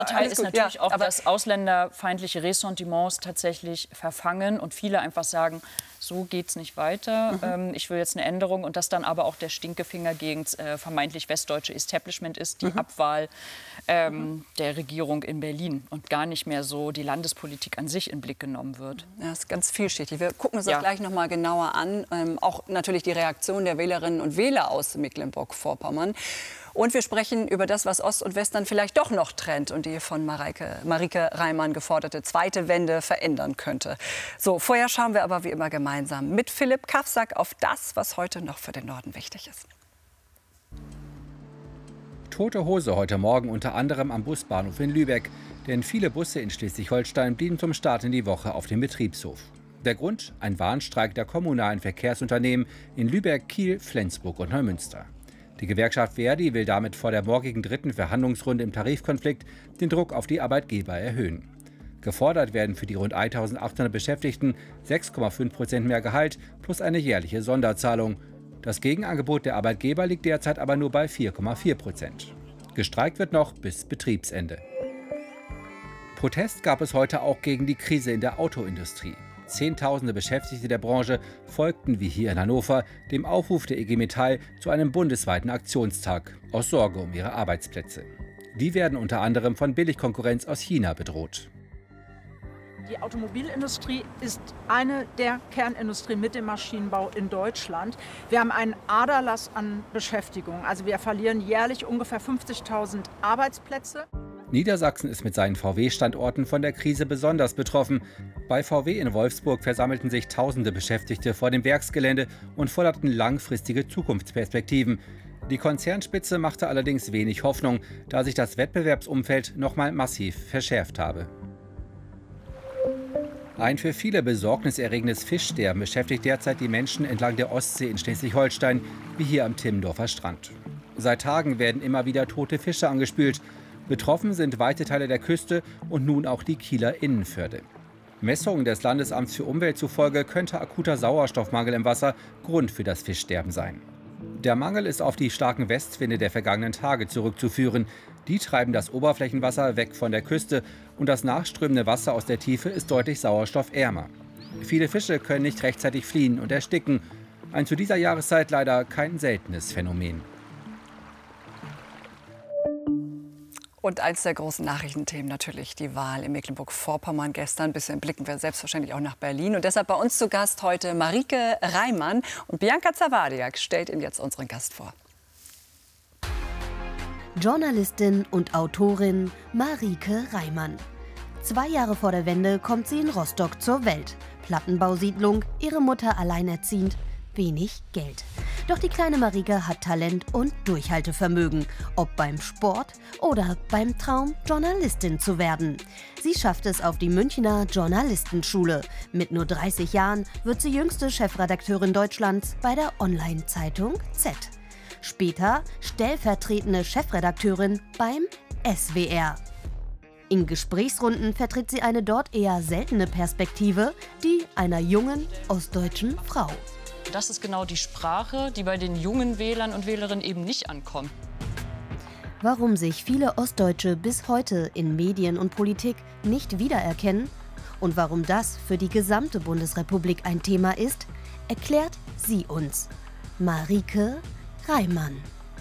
Teil ist natürlich auch, dass ausländerfeindliche Ressentiments tatsächlich verfangen und viele einfach sagen, so geht es nicht weiter. Ich will jetzt eine Änderung und dass dann aber auch der Stinkefinger gegen das vermeintlich westdeutsche Establishment ist, die Abwahl der Regierung in Berlin und gar nicht mehr so die Landespolitik an sich in den Blick genommen wird. Ja, das ist ganz vielschichtig. Wir gucken uns das gleich noch mal genauer an. Auch natürlich die Reaktion der Wählerinnen und Wähler aus Mecklenburg-Vorpommern. Und wir sprechen über das, was Ost und West dann vielleicht doch noch trennt und die von Marike Reimann geforderte zweite Wende verändern könnte. So, vorher schauen wir aber wie immer gemeinsam mit Philipp Kafsack auf das, was heute noch für den Norden wichtig ist. Tote Hose heute Morgen unter anderem am Busbahnhof in Lübeck. Denn viele Busse in Schleswig-Holstein blieben zum Start in die Woche auf dem Betriebshof. Der Grund? Ein Warnstreik der kommunalen Verkehrsunternehmen in Lübeck, Kiel, Flensburg und Neumünster. Die Gewerkschaft Verdi will damit vor der morgigen dritten Verhandlungsrunde im Tarifkonflikt den Druck auf die Arbeitgeber erhöhen. Gefordert werden für die rund 1.800 Beschäftigten 6,5% mehr Gehalt plus eine jährliche Sonderzahlung. Das Gegenangebot der Arbeitgeber liegt derzeit aber nur bei 4,4%. Gestreikt wird noch bis Betriebsende. Protest gab es heute auch gegen die Krise in der Autoindustrie. Zehntausende Beschäftigte der Branche folgten, wie hier in Hannover, dem Aufruf der IG Metall zu einem bundesweiten Aktionstag aus Sorge um ihre Arbeitsplätze. Die werden unter anderem von Billigkonkurrenz aus China bedroht. Die Automobilindustrie ist eine der Kernindustrien mit dem Maschinenbau in Deutschland. Wir haben einen Aderlass an Beschäftigung. Also wir verlieren jährlich ungefähr 50.000 Arbeitsplätze. Niedersachsen ist mit seinen VW-Standorten von der Krise besonders betroffen. Bei VW in Wolfsburg versammelten sich tausende Beschäftigte vor dem Werksgelände und forderten langfristige Zukunftsperspektiven. Die Konzernspitze machte allerdings wenig Hoffnung, da sich das Wettbewerbsumfeld nochmal massiv verschärft habe. Ein für viele besorgniserregendes Fischsterben beschäftigt derzeit die Menschen entlang der Ostsee in Schleswig-Holstein, wie hier am Timmendorfer Strand. Seit Tagen werden immer wieder tote Fische angespült. Betroffen sind weite Teile der Küste und nun auch die Kieler Innenförde. Messungen des Landesamts für Umwelt zufolge könnte akuter Sauerstoffmangel im Wasser Grund für das Fischsterben sein. Der Mangel ist auf die starken Westwinde der vergangenen Tage zurückzuführen. Die treiben das Oberflächenwasser weg von der Küste und das nachströmende Wasser aus der Tiefe ist deutlich sauerstoffärmer. Viele Fische können nicht rechtzeitig fliehen und ersticken. Ein zu dieser Jahreszeit leider kein seltenes Phänomen. Und eins der großen Nachrichtenthemen natürlich die Wahl in Mecklenburg-Vorpommern gestern. Ein bisschen blicken wir selbstverständlich auch nach Berlin. Und deshalb bei uns zu Gast heute Marike Reimann. Und Bianca Zawadiak stellt Ihnen jetzt unseren Gast vor. Journalistin und Autorin Marike Reimann. 2 Jahre vor der Wende kommt sie in Rostock zur Welt. Plattenbausiedlung, ihre Mutter alleinerziehend, wenig Geld. Doch die kleine Marike hat Talent und Durchhaltevermögen, ob beim Sport oder beim Traum, Journalistin zu werden. Sie schafft es auf die Münchner Journalistenschule. Mit nur 30 Jahren wird sie jüngste Chefredakteurin Deutschlands bei der Online-Zeitung Z. Später stellvertretende Chefredakteurin beim SWR. In Gesprächsrunden vertritt sie eine dort eher seltene Perspektive, die einer jungen ostdeutschen Frau. Das ist genau die Sprache, die bei den jungen Wählern und Wählerinnen eben nicht ankommt. Warum sich viele Ostdeutsche bis heute in Medien und Politik nicht wiedererkennen und warum das für die gesamte Bundesrepublik ein Thema ist, erklärt sie uns. Marike Reimann.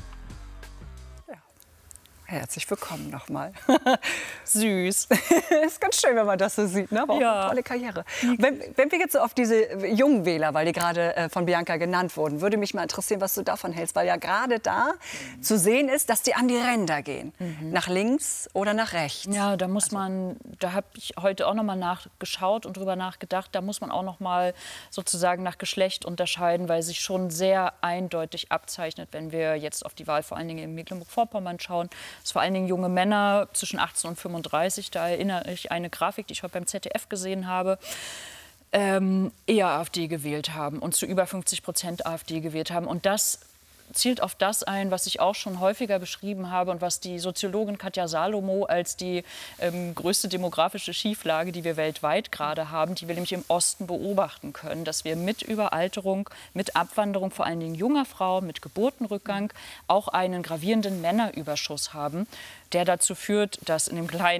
Herzlich willkommen nochmal. Süß. Ist ganz schön, wenn man das so sieht, ne? Aber auch eine tolle Karriere. Wenn wir jetzt so auf diese jungen Wähler, weil die gerade von Bianca genannt wurden, würde mich mal interessieren, was du davon hältst. Weil ja gerade da zu sehen ist, dass die an die Ränder gehen. Nach links oder nach rechts. Ja, da muss man, da habe ich heute auch noch mal nachgeschaut und drüber nachgedacht, da muss man auch noch mal sozusagen nach Geschlecht unterscheiden, weil sich schon sehr eindeutig abzeichnet, wenn wir jetzt auf die Wahl vor allen Dingen in Mecklenburg-Vorpommern schauen. Das vor allen Dingen junge Männer zwischen 18 und 35. Da erinnere ich eine Grafik, die ich heute beim ZDF gesehen habe, eher AfD gewählt haben und zu über 50% AfD gewählt haben. Und das zielt auf das ein, was ich auch schon häufiger beschrieben habe und was die Soziologin Katja Salomo als die größte demografische Schieflage, die wir weltweit gerade haben, die wir nämlich im Osten beobachten können, dass wir mit Überalterung, mit Abwanderung vor allen Dingen junger Frauen, mit Geburtenrückgang auch einen gravierenden Männerüberschuss haben, der dazu führt, dass in dem kleinen